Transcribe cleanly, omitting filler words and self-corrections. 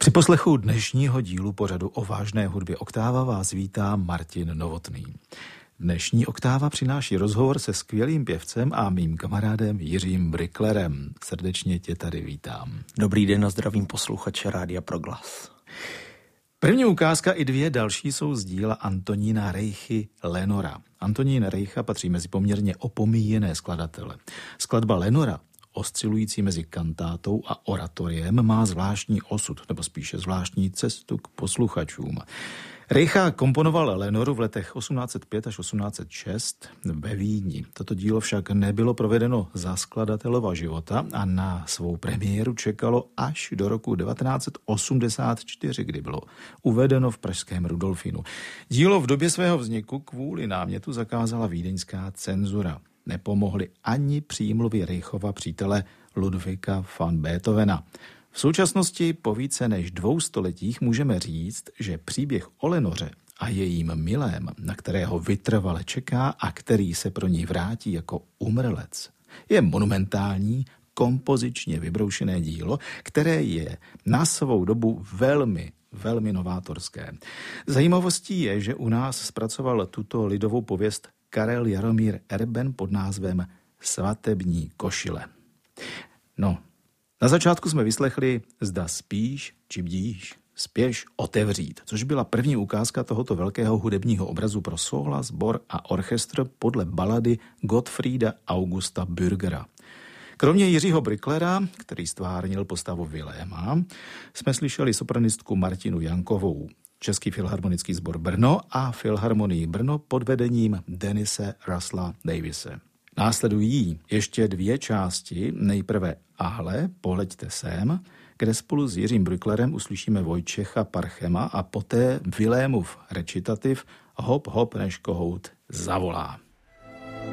Při poslechu dnešního dílu pořadu o vážné hudbě Oktáva vás vítá Martin Novotný. Dnešní Oktáva přináší rozhovor se skvělým pěvcem a mým kamarádem Jiřím Bryklerem. Srdečně tě tady vítám. Dobrý den a zdravím posluchače Rádia Proglas. První ukázka i dvě další jsou z díla Antonína Reichy Lenora. Antonín Reicha patří mezi poměrně opomíjené skladatele. Skladba Lenora, oscilující mezi kantátou a oratoriem, má zvláštní osud, nebo spíše zvláštní cestu k posluchačům. Reicha komponoval Lenoru v letech 1805 až 1806 ve Vídni. Toto dílo však nebylo provedeno za skladatelova života a na svou premiéru čekalo až do roku 1984, kdy bylo uvedeno v pražském Rudolfínu. Dílo v době svého vzniku kvůli námětu zakázala vídeňská cenzura. Nepomohly ani přímluvy Reichova přítele Ludwiga van Beethovena. V současnosti po více než 2 stoletích můžeme říct, že příběh o Lenoře a jejím milém, na kterého vytrvale čeká a který se pro ní vrátí jako umrlec, je monumentální, kompozičně vybroušené dílo, které je na svou dobu velmi novátorské. Zajímavostí je, že u nás zpracoval tuto lidovou pověst Karel Jaromír Erben pod názvem Svatební košile. Na začátku jsme vyslechli Zda spíš, či bdíš, spěš otevřít, což byla první ukázka tohoto velkého hudebního obrazu pro sóla, sbor a orchestr podle balady Gottfrieda Augusta Bürgera. Kromě Jiřího Bryklera, který stvárnil postavu Viléma, jsme slyšeli sopranistku Martinu Jankovou, Český filharmonický sbor Brno a Filharmonii Brno pod vedením Denise Russella Davise. Následují ještě 2 části, nejprve Ahle, pohleďte sem, kde spolu s Jiřím Bryklerem uslyšíme Vojtěcha Parchema a poté Vilémův recitativ Hop, hop, než kohout zavolá.